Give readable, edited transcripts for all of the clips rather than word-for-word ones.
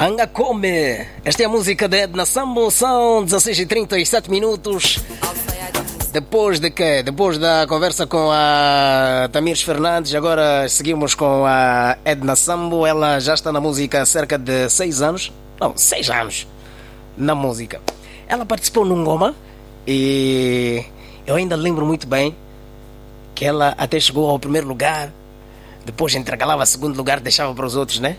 Anga Come. Esta é a música de Edna Sambo. São 16h37. Depois de quê? Depois da conversa com a Tamires Fernandes, agora seguimos com a Edna Sambo. Ela já está na música há cerca de 6 anos. Não, 6 anos na música. Ela participou num Ngoma e eu ainda lembro muito bem que ela até chegou ao primeiro lugar. Depois intercalava segundo lugar, deixava para os outros, né?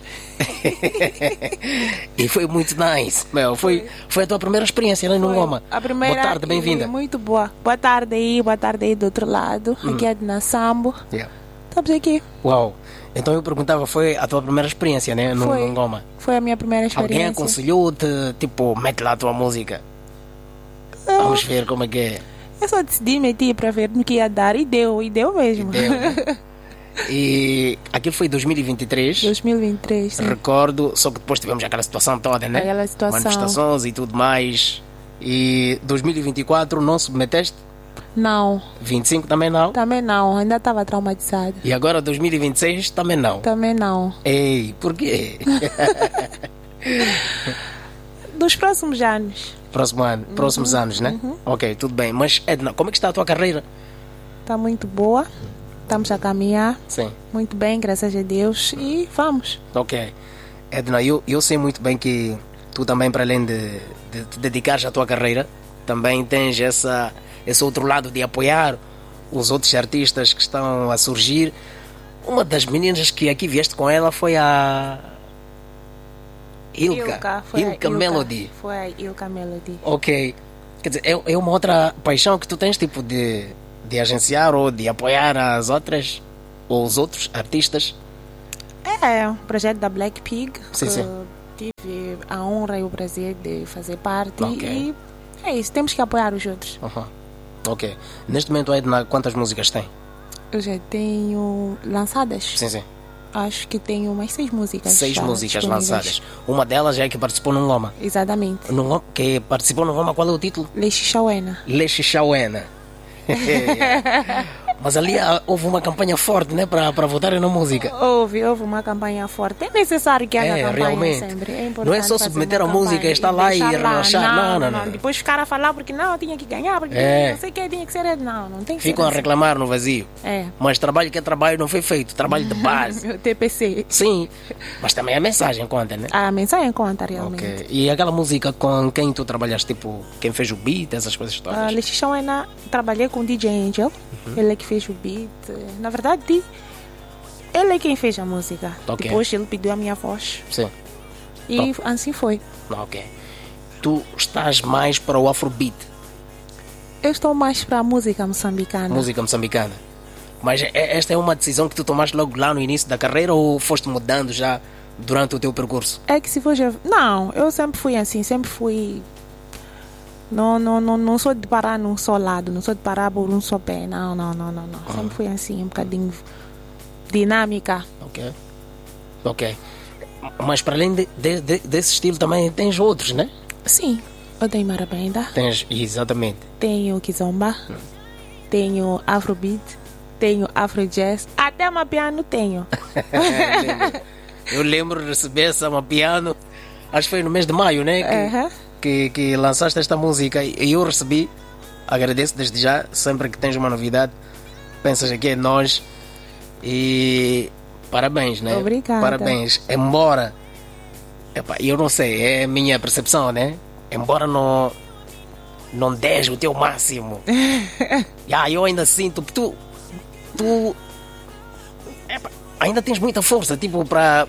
E foi muito nice. Meu, foi a tua primeira experiência, né, no Ngoma? A primeira. Boa tarde, bem-vinda. Muito boa. Boa tarde aí do outro lado. Aqui é Edna Sambo. Yeah. Estamos aqui. Uau. Então eu perguntava, foi a tua primeira experiência, né, no Ngoma? Foi a minha primeira experiência. Alguém aconselhou-te, tipo, mete lá a tua música? Vamos ver como é que é. Eu só decidi meter para ver no que ia dar e deu mesmo. E deu, né? E aquilo foi 2023. 2023, sim. Recordo, só que depois tivemos aquela situação toda, né? Aquela situação. Manifestações e tudo mais. E 2024 não submeteste? Não. 25 também não? Também não, ainda estava traumatizada. E agora 2026 também não? Também não. Ei, por quê? Dos próximos anos. Próximos anos, né? Ok, tudo bem. Mas Edna, como é que está a tua carreira? Está muito boa. Estamos a caminhar. Sim. Muito bem, graças a Deus. E vamos. Ok. Edna, eu sei muito bem que tu também, para além de te dedicares à tua carreira, também tens esse outro lado de apoiar os outros artistas que estão a surgir. Uma das meninas que aqui vieste com ela foi a Ilka Melody. Foi a Ilka Melody. Ok. Quer dizer, é uma outra paixão que tu tens, tipo, de agenciar ou de apoiar as outras ou os outros artistas? É um projeto da Black Pig. Sim, sim. Tive a honra e o prazer de fazer parte. Ok. E é isso, temos que apoiar os outros. Ok. Neste momento, Edna, quantas músicas tem? Eu já tenho lançadas. Sim, sim. Acho que tenho umas 6 músicas. 6 já músicas disponíveis. lançadas. Uma delas é que participou no Ngoma. Exatamente. Que participou no Ngoma, qual é o título? Lexixauena. Lexixauena. Mas ali houve uma campanha forte, né, para votarem na música. Houve uma campanha forte. É necessário que haja campanha realmente. sempre. É importante. Não é só fazer submeter uma a música e campanha estar lá e deixar relaxar. Não. Depois ficar a falar porque não, tinha que ganhar, porque não sei o que tinha que ser. Não tem que Ficam ser a assim. reclamar no vazio. É. Mas trabalho que é trabalho não foi feito. Trabalho de base. O TPC. Sim. Mas também a mensagem conta, né? A mensagem conta realmente. Ok. E aquela música com quem tu trabalhaste? Tipo, quem fez o beat, essas coisas todas? A Lexixauena, trabalhei com o DJ Angel. Ele é que fez o beat. Na verdade, ele é quem fez a música. Ok. Depois ele pediu a minha voz. Sim. E assim foi. Ok. Tu estás mais para o Afrobeat? Eu estou mais para a música moçambicana. Música moçambicana. Mas esta é uma decisão que tu tomaste logo lá no início da carreira ou foste mudando já durante o teu percurso? É que se for já... Não, eu sempre fui assim, sempre fui... Não sou de parar num só lado, não sou de parar por um só pé. Não. Sempre fui assim, um bocadinho dinâmica. Ok. Mas para além desse estilo também tens outros, né? Sim, eu tenho marabenda. Tens, exatamente. Tenho kizomba. Tenho afrobeat. Tenho afrojazz. Até amapiano tenho. Eu lembro de receber essa Amapiano, acho que foi no mês de maio, né? Que lançaste esta música e eu recebi. Agradeço desde já. Sempre que tens uma novidade, pensas aqui é nós. E parabéns, né? Obrigada. Parabéns. Embora, eu não sei, é a minha percepção, né? Embora não des o teu máximo, eu ainda sinto que tu ainda tens muita força, tipo, para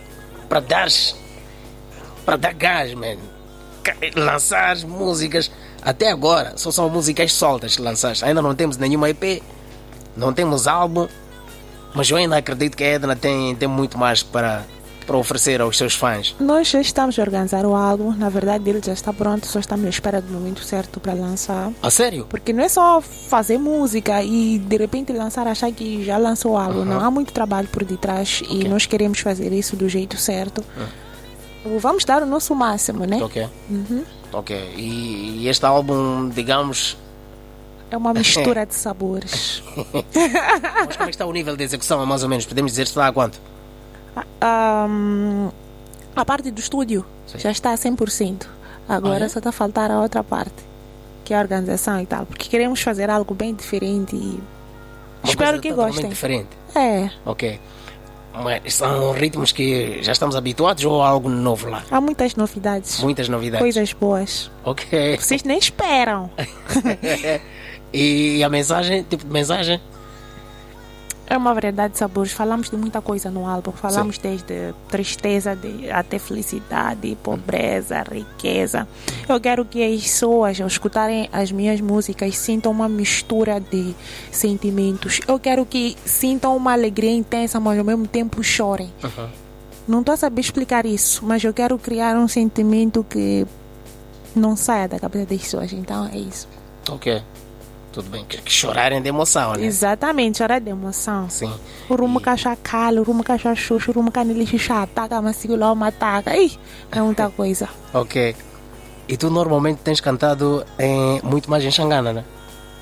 dar gás, man. Lançar músicas até agora só são músicas soltas que lançaste. Ainda não temos nenhuma EP, não temos álbum, mas eu ainda acredito que a Edna tem muito mais para oferecer aos seus fãs. Nós já estamos a organizar o álbum. Na verdade ele já está pronto, só estamos à espera do momento certo para lançar. A sério? Porque não é só fazer música e de repente lançar, achar que já lançou o álbum. Não, há muito trabalho por detrás. E nós queremos fazer isso do jeito certo. Vamos dar o nosso máximo, né? Ok. E este álbum, digamos... É uma mistura de sabores. Mas como é que está o nível de execução, mais ou menos? Podemos dizer que está a quanto? A parte do estúdio já está a 100%. Agora só está a faltar a outra parte, que é a organização e tal. Porque queremos fazer algo bem diferente e espero que gostem. Diferente. É. Ok. Mas são ritmos que já estamos habituados ou há algo novo lá? Há muitas novidades. Muitas novidades. Coisas boas. Ok. Vocês nem esperam. E a mensagem, tipo de mensagem? É uma variedade de sabores. Falamos de muita coisa no álbum. Falamos desde tristeza até felicidade, pobreza, riqueza. Eu quero que as pessoas, ao escutarem as minhas músicas, sintam uma mistura de sentimentos. Eu quero que sintam uma alegria intensa, mas ao mesmo tempo chorem. Não estou a saber explicar isso, mas eu quero criar um sentimento que não saia da cabeça das pessoas. Então é isso. Ok. Tudo bem, que chorarem de emoção, né? Exatamente, chorar de emoção. Sim. O rumo cacha calo, o rumo cacha xuxo, o rumo canele xixá, ataca, mas sigo lá uma ataca. Ih, é muita coisa. Ok. E tu normalmente tens cantado muito mais em Xangana, né?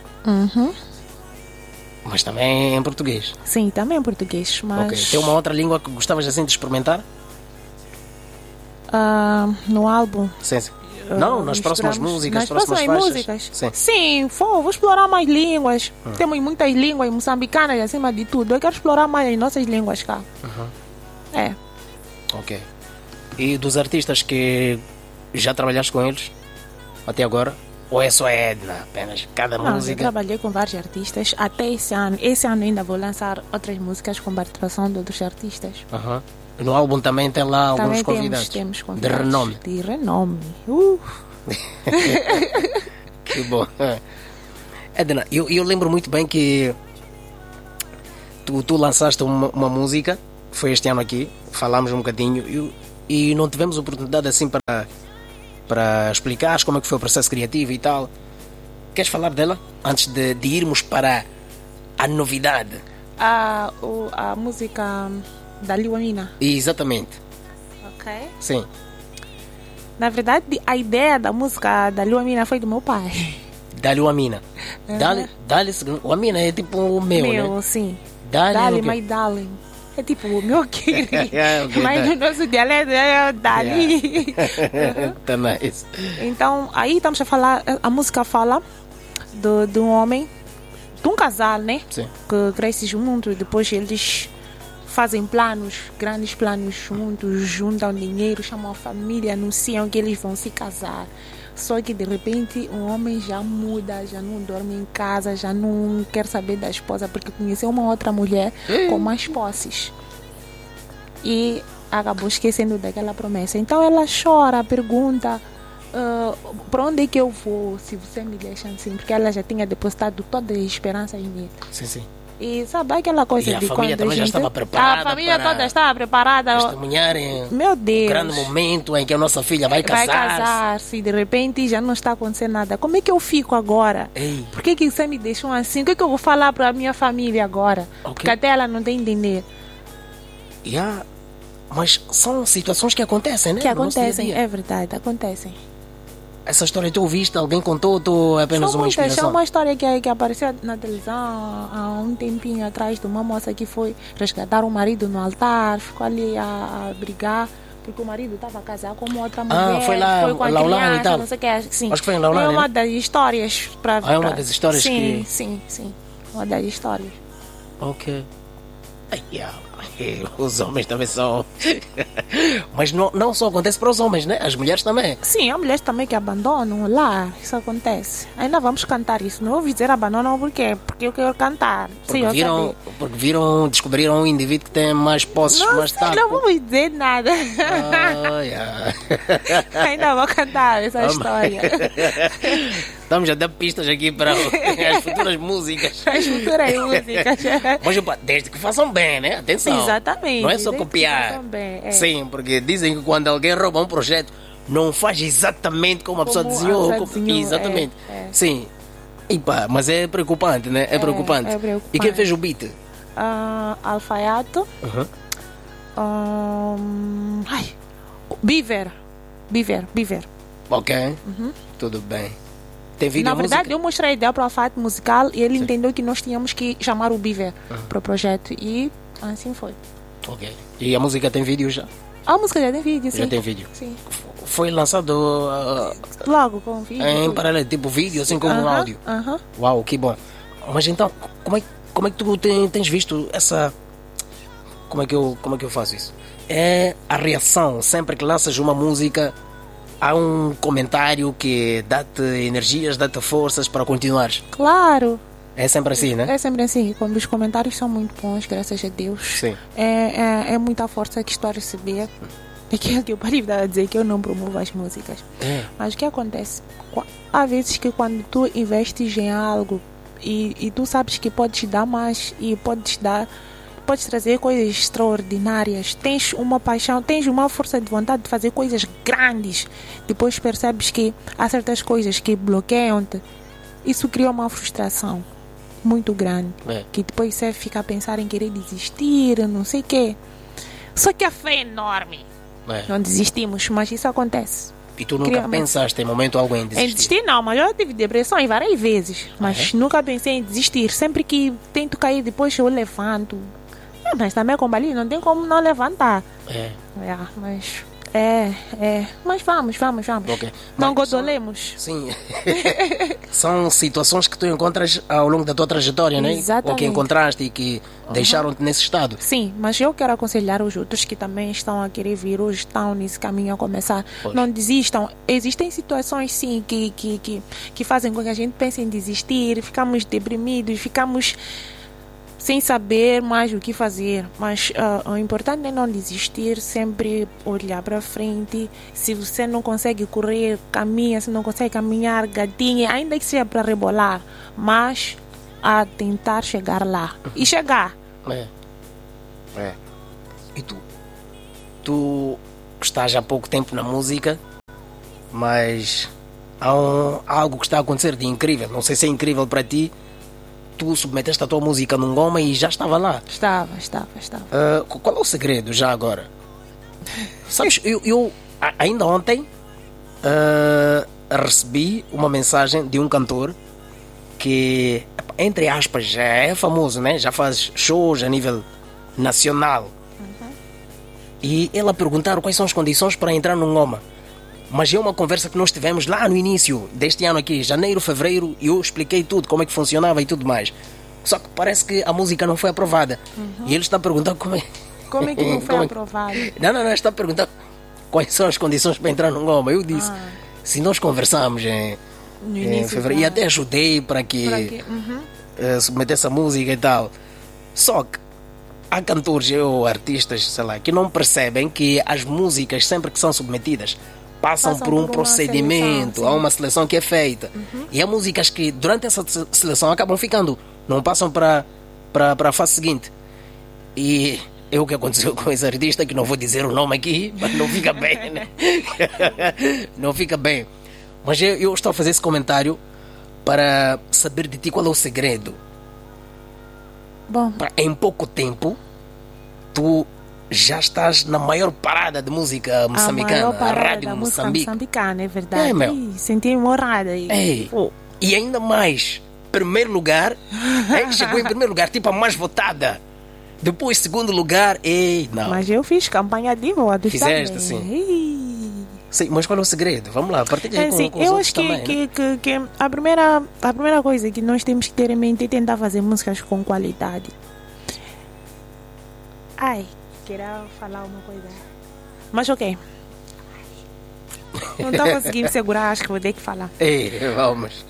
Mas também em português. Sim, também em português, mas... Ok. Tem uma outra língua que gostavas assim de experimentar? No álbum? Sim. Não, nas próximas músicas, nas próximas músicas? Sim. Vou explorar mais línguas. Temos muitas línguas moçambicanas acima de tudo. Eu quero explorar mais as nossas línguas cá. É. Ok. E dos artistas que já trabalhaste com eles até agora? Ou é só a Edna apenas? Cada música? Eu trabalhei com vários artistas até esse ano. Esse ano ainda vou lançar outras músicas com participação de outros artistas. No álbum também tem lá alguns convidados. Temos convidados. De renome. De renome. Que bom. Edna, eu lembro muito bem que tu lançaste uma música, foi este ano aqui, falámos um bocadinho e não tivemos oportunidade assim para explicar como é que foi o processo criativo e tal. Queres falar dela antes de irmos para a novidade? A música da Liuamina. Exatamente. Ok. Sim. Na verdade, a ideia da música da Liuamina foi do meu pai. Da Liuamina. O Amina é tipo o meu, né? Sim. Dali, my darling. É tipo o meu querido. Mas no nosso dialeto é Dali. Tá nice. Então, aí estamos a falar, a música fala de um homem, de um casal, né? Sim. Que cresce junto e depois eles fazem planos, grandes planos juntos, juntam dinheiro, chamam a família, anunciam que eles vão se casar. Só que de repente o homem já muda, já não dorme em casa, já não quer saber da esposa porque conheceu uma outra mulher com mais posses. E acabou esquecendo daquela promessa. Então ela chora, pergunta para onde é que eu vou se você me deixa assim, porque ela já tinha depositado toda a esperança em mim. Sim. E sabe aquela coisa e de a família quando também já estava preparada. A família toda estava preparada. Testemunharem Meu Deus. o grande momento em que a nossa filha vai casar. Vai casar-se, de repente já não está acontecendo nada. Como é que eu fico agora? Ei. Por que você me deixou assim? O que é que eu vou falar para a minha família agora? Okay. Porque até ela não tem entender. Mas são situações que acontecem, né? Que acontecem, é verdade, acontecem. Essa história tu ouviste, alguém contou ou é apenas uma inspiração? É uma história que apareceu na televisão há um tempinho atrás, de uma moça que foi resgatar o marido no altar, ficou ali a brigar, porque o marido estava a casar com uma outra mulher. Foi lá, foi com a Laulane criança, e tal. Não sei o que, sim. Acho que foi em Laulane, é uma né? das histórias. É uma das histórias que... Sim. Uma das histórias. Ok. Os homens também são... Mas não só acontece para os homens, né? As mulheres também. Sim, há mulheres também que abandonam lá. Isso acontece. Ainda vamos cantar isso. Não vou dizer abandonam porque eu quero cantar. Porque descobriram um indivíduo que tem mais posses, mais taco. Não vamos dizer nada. Ainda vou cantar essa história. Estamos a dar pistas aqui para as futuras músicas. As futuras músicas. Mas desde que façam bem, né? Atenção. Exatamente. Não é só copiar. Sim, porque dizem que quando alguém rouba um projeto, não faz exatamente como a pessoa desenhou. Exatamente. Sim. Mas é preocupante, né? É preocupante. E quem fez o beat? Alfaiato. Beaver. Ok. Tudo bem. Na verdade, eu mostrei a ideia para o Alfaiato musical e ele entendeu que nós tínhamos que chamar o Beaver para o projeto. E assim foi. Ok. E a música tem vídeo já? A música já tem vídeo, sim. Já tem vídeo? Sim. Foi lançado logo com vídeo. em paralelo, tipo vídeo, assim como áudio. Uau, que bom. Mas então, como é que tu tens visto essa... Como é que eu faço isso? É a reação, sempre que lanças uma música, há um comentário que dá-te energias, dá-te forças para continuares. Claro. É sempre assim, né? É sempre assim. Quando os comentários são muito bons, graças a Deus. Sim. É muita força que estou a receber. É que eu parei de dizer que eu não promovo as músicas. Mas o que acontece? Há vezes que quando tu investes em algo e tu sabes que podes dar mais e podes trazer coisas extraordinárias, tens uma paixão, tens uma força de vontade de fazer coisas grandes, depois percebes que há certas coisas que bloqueiam-te, isso cria uma frustração muito grande, que depois você fica a pensar em querer desistir, não sei o quê. Só que a fé é enorme. Não desistimos, mas isso acontece. E tu nunca pensaste em momento algum em desistir? Em desistir não, mas eu tive depressão várias vezes, mas nunca pensei em desistir. Sempre que tento cair, depois eu levanto. Mas também com balinha não tem como não levantar. Mas mas vamos. Okay. Não godolemos. Sim. São situações que tu encontras ao longo da tua trajetória, né? Exatamente. Ou que encontraste e que deixaram-te nesse estado. Sim, mas eu quero aconselhar os outros que também estão a querer vir hoje, estão nesse caminho a começar. Não desistam. Existem situações, sim, que fazem com que a gente pense em desistir, ficamos deprimidos, ficamos sem saber mais o que fazer, mas o importante é não desistir, sempre olhar para frente. Se você não consegue correr, caminha. Se não consegue caminhar, gatinha, ainda que seja para rebolar, mas a tentar chegar lá e chegar. E tu estás há pouco tempo na música, mas há algo que está a acontecer de incrível. Não sei se é incrível para ti. Tu submeteste a tua música num goma e já estava lá. Estava. Qual é o segredo já agora? Sabes, eu ainda ontem recebi uma mensagem de um cantor que, entre aspas, já é famoso, né? Já faz shows a nível nacional. E ele a perguntar quais são as condições para entrar num goma. Mas é uma conversa que nós tivemos lá no início deste ano aqui, janeiro, fevereiro, e eu expliquei tudo, como é que funcionava e tudo mais. Só que parece que a música não foi aprovada. E ele está perguntando como é que não foi aprovada. Não, está a perguntar quais são as condições para entrar num goma. Eu disse, se nós conversamos em fevereiro, e até ajudei para que submetesse a música e tal. Só que há cantores ou artistas, sei lá, que não percebem que as músicas, sempre que são submetidas, passam por um procedimento, há uma seleção que é feita. E há músicas que durante essa seleção acabam ficando, não passam para a fase seguinte. E é o que aconteceu com esse artista, que não vou dizer o nome aqui, mas não fica bem, né? Não fica bem. Mas eu estou a fazer esse comentário para saber de ti qual é o segredo. Bom, Em pouco tempo, tu já estás na maior parada de música moçambicana, a Rádio da música Moçambique. moçambicana, é verdade. Meu. Senti-me honrada. E ainda mais, primeiro lugar, chegou em primeiro lugar, tipo a mais votada. Depois, segundo lugar, não. Mas eu fiz campanha de votos. Fizeste, também. Sim, mas qual é o segredo? Vamos lá, partilha aí com os eu outros acho também. que a primeira coisa que nós temos que ter em mente é tentar fazer músicas com qualidade. Queria falar uma coisa. Mas ok. Não estou conseguindo segurar, acho que vou ter que falar. Vamos.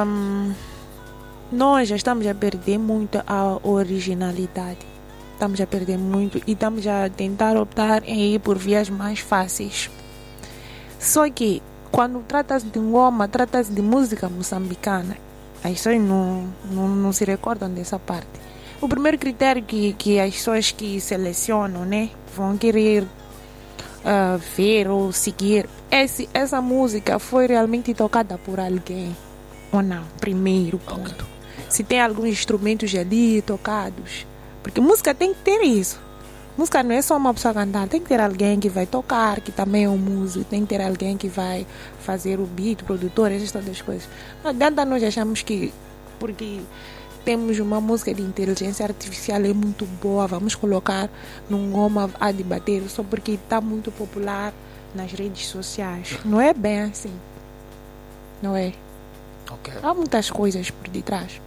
Nós já estamos a perder muito a originalidade. Estamos a perder muito e estamos a tentar optar em ir por vias mais fáceis. Só que, quando trata-se de ngoma, trata-se de música moçambicana, as pessoas não se recordam dessa parte. O primeiro critério que as pessoas que selecionam, né, vão querer ver ou seguir essa música foi realmente tocada por alguém ou não. Primeiro ponto. Se tem alguns instrumentos ali tocados, porque música tem que ter isso. Música não é só uma pessoa cantar, tem que ter alguém que vai tocar, que também é um músico, tem que ter alguém que vai fazer o beat, produtor, essas todas as coisas. Não adianta nós achamos que porque temos uma música de inteligência artificial, é muito boa, vamos colocar num goma a debater só porque está muito popular nas redes sociais. Não é bem assim. Não é? Ok. Há muitas coisas por detrás.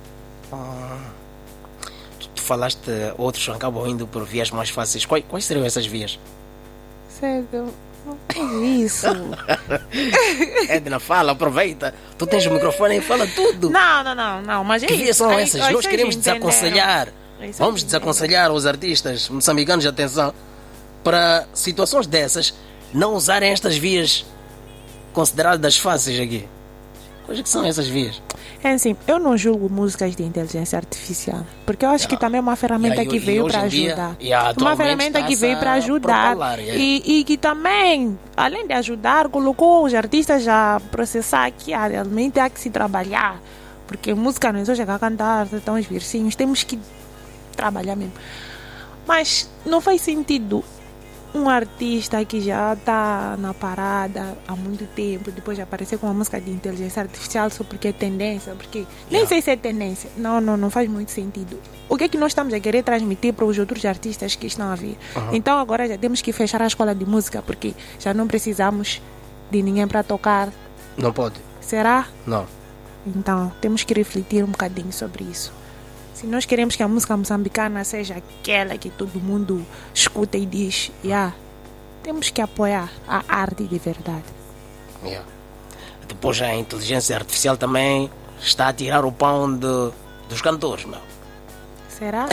Tu falaste, outros acabam indo por vias mais fáceis. Quais seriam essas vias? Sério? Não é isso. Edna, fala, aproveita. Tu tens o microfone e fala tudo. Não. Mas que vias são essas? Nós queremos entenderam. desaconselhar. Vamos desaconselhar os artistas moçambicanos, atenção, para situações dessas não usarem estas vias consideradas fáceis aqui. Quais é que são essas vias? É assim, eu não julgo músicas de inteligência artificial, porque eu acho que também é uma ferramenta que veio para ajudar. Uma ferramenta que veio para ajudar e que também, além de ajudar, colocou os artistas a processar que realmente há que se trabalhar, porque música não é só chegar a cantar, então os versinhos, temos que trabalhar mesmo. Mas não faz sentido um artista que já está na parada há muito tempo, depois aparecer com uma música de inteligência artificial só porque é tendência, porque nem sei se é tendência. Não faz muito sentido. O que é que nós estamos a querer transmitir para os outros artistas que estão a vir? Então agora já temos que fechar a escola de música, porque já não precisamos de ninguém para tocar. Não pode. Será? Não. Então temos que refletir um bocadinho sobre isso. Se nós queremos que a música moçambicana seja aquela que todo mundo escuta e diz, temos que apoiar a arte de verdade. Depois a inteligência artificial também está a tirar o pão dos cantores, meu. Será?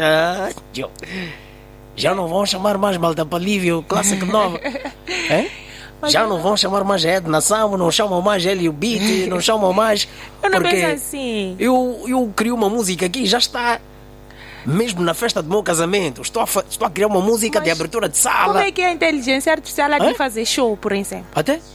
Já não vão chamar mais Malta Palívio, clássico nova. Já não vão chamar mais Edna Sambo, não chamam mais Hélio Beat, não chamam mais. Eu não penso assim. Eu crio uma música aqui, já está. Mesmo na festa do meu casamento, estou a criar uma música de abertura de sala. Como é que a inteligência artificial aqui fazer show, por exemplo? Até?